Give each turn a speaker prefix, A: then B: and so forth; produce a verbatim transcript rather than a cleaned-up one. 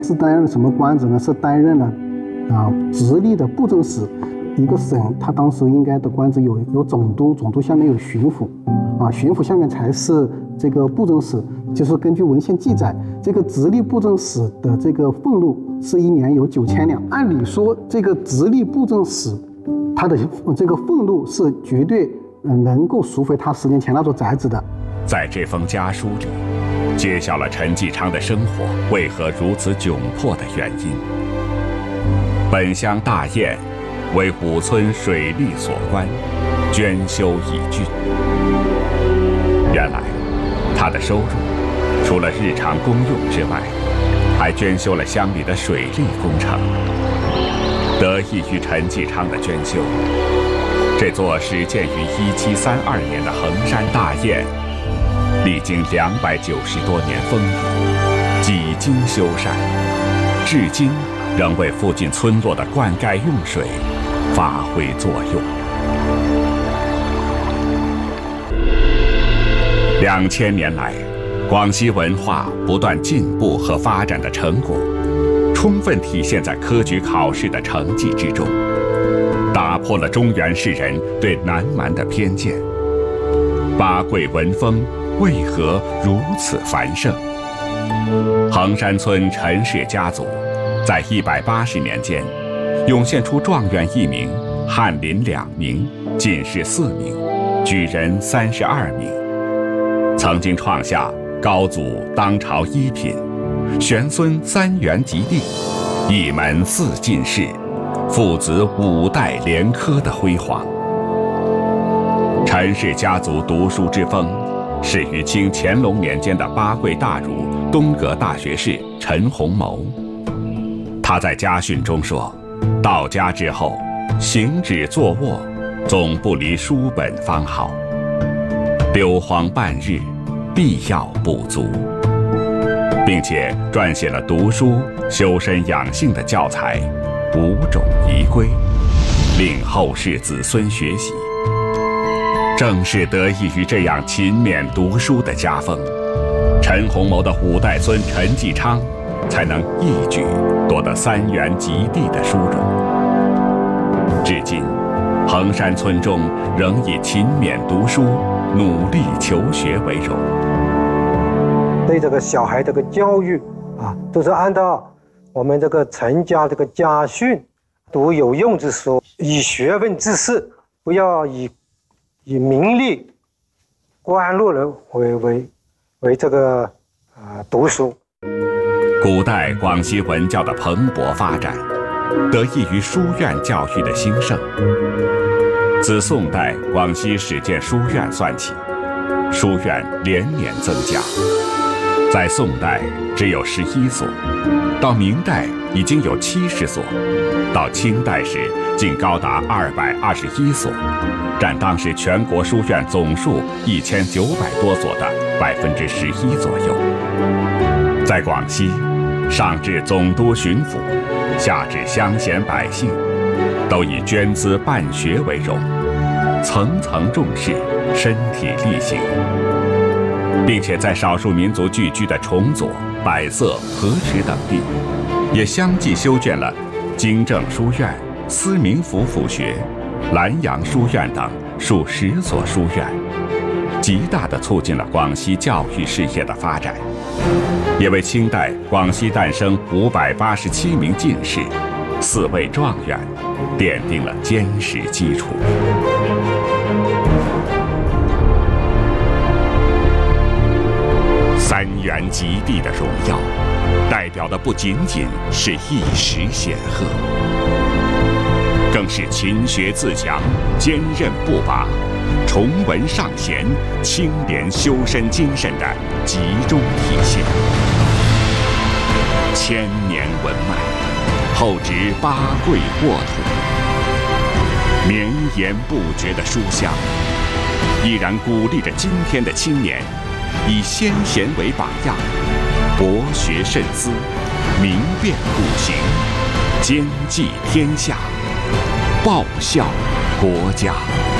A: 是担任什么官职呢？是担任了啊直隶的布政使。一个省，他当时应该的官职有有总督，总督下面有巡抚，啊，巡抚下面才是这个布政使。就是根据文献记载，这个直隶布政使的这个俸禄是一年有九千两。按理说，这个直隶布政使他的这个俸禄是绝对能够赎回他十年前那座宅子的。
B: 在这封家书里，揭晓了陈继昌的生活为何如此窘迫的原因。本乡大堰为五村水利所关，捐修已竣。原来，他的收入除了日常公用之外，还捐修了乡里的水利工程。得益于陈继昌的捐修，这座始建于一七三二年的衡山大堰，历经两百九十多年风雨，几经修缮，至今仍为附近村落的灌溉用水发挥作用。两千年来，广西文化不断进步和发展的成果，充分体现在科举考试的成绩之中，打破了中原士人对南蛮的偏见。八贵文风为何如此繁盛？衡山村陈氏家族在一百八十年间，涌现出状元一名，翰林两名，进士四名，举人三十二名，曾经创下高祖当朝一品，玄孙三元及第，一门四进士，父子五代连科的辉煌。陈氏家族读书之风，始于清乾隆年间的八贵大儒东阁大学士陈洪谋。他在家训中说，到家之后，行止坐卧，总不离书本方好。溜荒半日，必要不足。并且撰写了读书、修身养性的教材《五种仪规》，令后世子孙学习。正是得益于这样勤勉读书的家风，陈洪谋的五代孙陈继昌才能一举夺得三元及第的殊荣。至今，衡山村中仍以勤勉读书、努力求学为荣。
C: 对这个小孩这个教育啊，都是按照我们这个陈家这个家训，读有用之书，以学问治世，不要以以名利、官禄人为为为这个啊、呃、读书。
B: 古代广西文教的蓬勃发展，得益于书院教育的兴盛。自宋代广西始建书院算起，书院连年增加。在宋代只有十一所，到明代已经有七十所，到清代时竟高达二百二十一所，占当时全国书院总数一千九百多所的百分之十一左右。在广西，上至总督巡抚，下至乡贤百姓，都以捐资办学为荣，层层重视，身体力行。并且在少数民族聚居的崇左、百色、河池等地，也相继修建了经政书院、思明府府学、兰阳书院等数十所书院，极大地促进了广西教育事业的发展，也为清代广西诞生五百八十七名进士、四位状元奠定了坚实基础。三元及第的荣耀，代表的不仅仅是一时显赫，更是勤学自强、坚韧不拔、崇文尚贤、清廉修身精神的集中体现。千年文脉，厚植八贵沃土，绵延不绝的书香，依然鼓励着今天的青年，以先贤为榜样，博学慎思，明辨古行，兼济天下，报效国家。